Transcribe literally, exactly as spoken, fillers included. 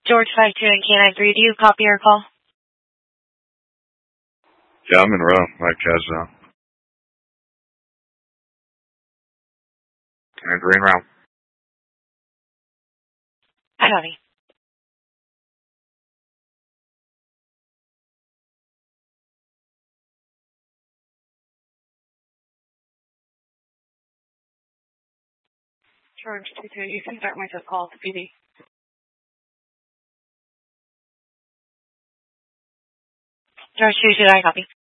George five two and K nine three. Do you copy your call? Yeah, I'm in row. My Kaz now. And green round. I copy. George two two, you can start myself call to P D. George two two, I copy.